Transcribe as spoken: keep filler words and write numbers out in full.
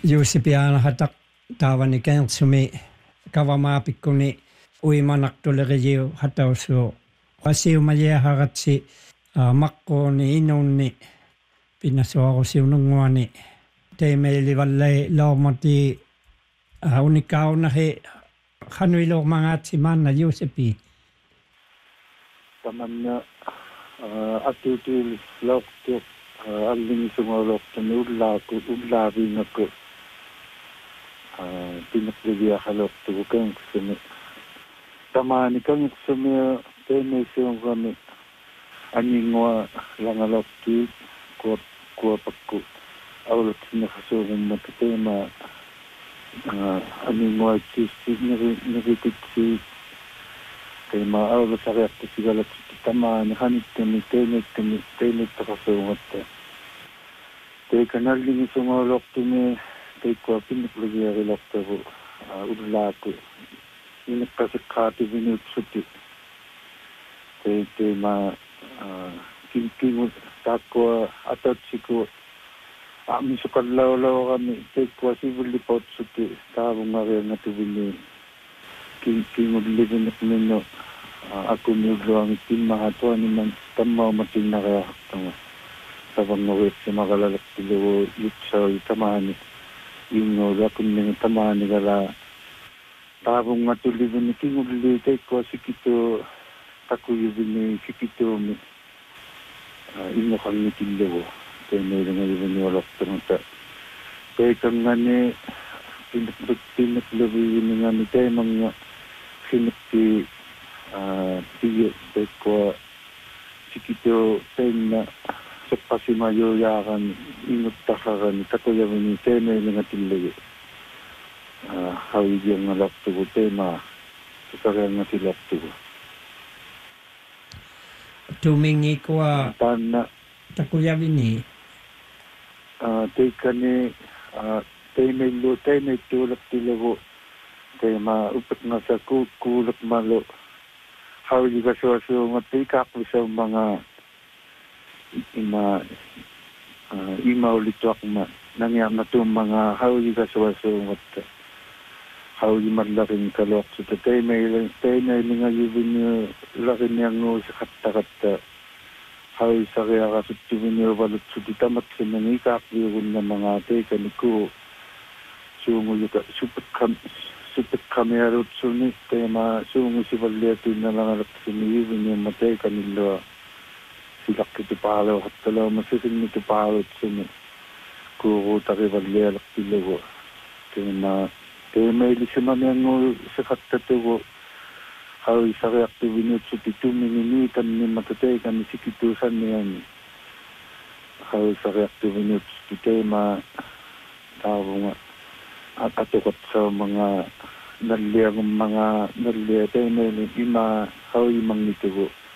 Juusipiana hatak taavani kentsumi kavamaapikkuni uimanaqtuleriu hatausu qasiumajiaharatsi maqquni inunni pinnasuarusiununguani teemeilivallai laumati unikaunahi hanuilormangaatsi manna Juusipi tamanna atutul loktu alling sumoloktan ullaaku ullaavingaku pinakligia haloktu kengsumi tamani kengsumi teemesiungami aningwa langaloktu kuap kuapakku aulut sinakasungummat teema aningwa kisi nirikitsi teema aulut ariaktu sigalatsi tamani hanittami teemettami teemettakasungmatta teekanallingi sumoloktumi teikkoa pinnakuligiariloktavu ullaaku innekkasiqqaati vinutsuti te teema kinkingu taakkoa atatsiku amisukallauloorami teikkoa sivullipautsuti taavungariangatuvini kinkingulliviniqminno akuniulluangi timmahatuaniman tammaumatinnareaqtanga tavanngoriitsimaqalalaqtilugu yutsaui tamaani ingoulu akunningi tamaanigala taavungatulivini kingulli teikkoa sikitu takuyuvini sikituumi ingoqangitillugu teemeilingayuvini olortunguta teikangani pinnakluviviniнгани teemanga sinukki tiyo teikkoa sikitu teinna seppasimajuujaagan inguttaqqarani takuyavini teemeilingatillugu hawigiangalortugu teema sukariangatilortugu tumingikua taanna takuyavini teikani teemeillu teemeittuulaqtilugu teema upatngasa kuulaqmalu hawiligasuasuungat ikaaqvisaumanga ima imaulituaqma nangiarnatuumanga hawiligasuasuungatta haulimallarin kaluaqsuta teemeil teemeilingayuvini larinianguusiqattaqatta hawisariaqasuttiviniuvalutsuti tamaksinangi ikaaqviugunnamanga teikaniku suunguyuka supekkam supekkamearutsuni teema suungusivalliatuinnalangalaqsimiuviniumma teikanillua silaqkitupaaluuqattalauma sirinnikupaalutsumi kuuruutarivallialaqtilugu teema teemeilissimaniangu siqattatugu hawisariaqtuvinutsuti tuminginiitannimata teikani sikituusanniani hawisariaqtuvinutsuti teema taavunga atuqatsaumanga nalliagum mga nallia teemeili ima hawimangitugu